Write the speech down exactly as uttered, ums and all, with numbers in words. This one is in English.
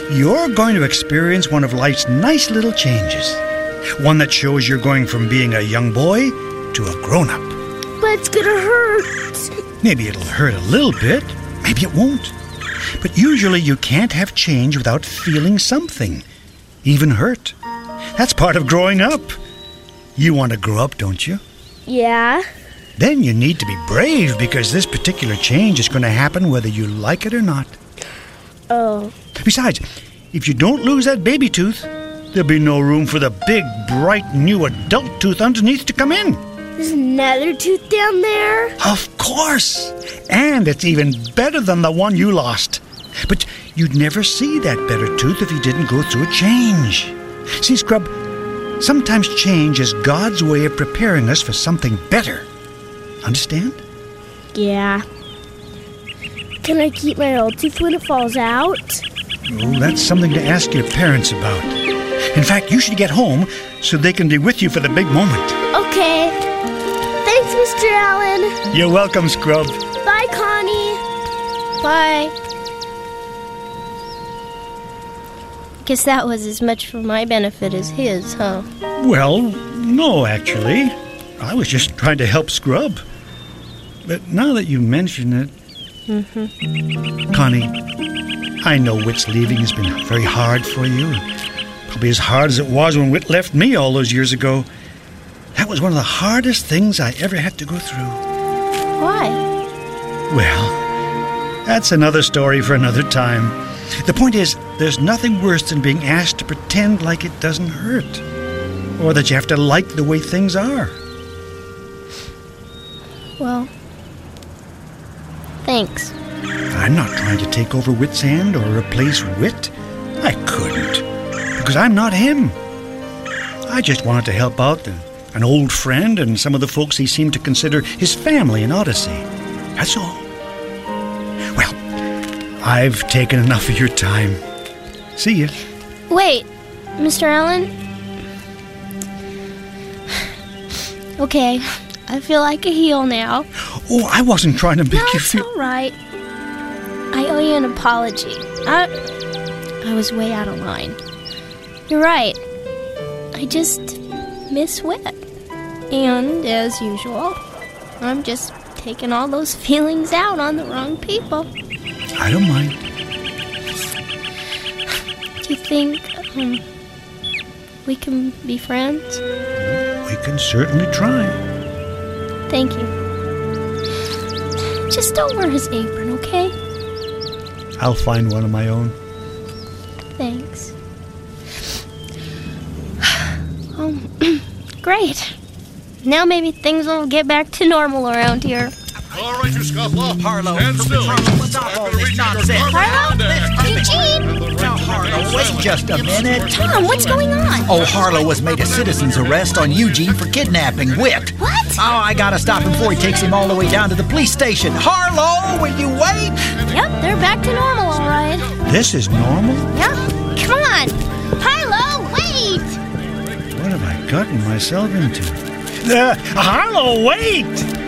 you're going to experience one of life's nice little changes. One that shows you're going from being a young boy to a grown-up. But it's gonna hurt. Maybe it'll hurt a little bit. Maybe it won't. But usually you can't have change without feeling something, even hurt. That's part of growing up. You want to grow up, don't you? Yeah. Then you need to be brave because this particular change is going to happen whether you like it or not. Oh. Besides, if you don't lose that baby tooth, there'll be no room for the big, bright, new adult tooth underneath to come in. There's another tooth down there? Of course. And it's even better than the one you lost. But you'd never see that better tooth if you didn't go through a change. See, Scrub, sometimes change is God's way of preparing us for something better. Understand? Yeah. Can I keep my old tooth when it falls out? Oh, that's something to ask your parents about. In fact, you should get home so they can be with you for the big moment. Okay. Thanks, Mister Allen. You're welcome, Scrub. Bye, Connie. Bye. Guess that was as much for my benefit as his, huh? Well, no, actually. I was just trying to help Scrub. But now that you mention it... Mm-hmm. Connie, I know Whit's leaving has been very hard for you. Probably as hard as it was when Whit left me all those years ago. That was one of the hardest things I ever had to go through. Why? Well, that's another story for another time. The point is, there's nothing worse than being asked to pretend like it doesn't hurt. Or that you have to like the way things are. Well, thanks. I'm not trying to take over Whit's hand or replace Whit. I couldn't, because I'm not him. I just wanted to help out the, an old friend and some of the folks he seemed to consider his family in Odyssey. That's all. Well, I've taken enough of your time. See ya. Wait, Mister Allen? Okay, I feel like a heel now. Oh, I wasn't trying to make no, you it's feel... all right. I owe you an apology. I, I was way out of line. You're right. I just miss Whit. And, as usual, I'm just taking all those feelings out on the wrong people. I don't mind. Do you think, um, we can be friends? We can certainly try. Thank you. Just don't wear his apron, okay? I'll find one of my own. Thanks. Um, great. Now maybe things will get back to normal around here. All right, you scofflaw. Harlow, stand still. Harlow, stop all this nonsense. Harlow? Eugene? Now, Harlow, wait just a minute. Tom, what's going on? Oh, Harlow was made a citizen's arrest on Eugene for kidnapping Whit. What? Oh, I gotta stop him before he takes him all the way down to the police station. Harlow, will you wait? Yep, they're back to normal, all right. This is normal? Yep. Come on. Harlow, wait! What have I gotten myself into? Uh, Harlow, wait!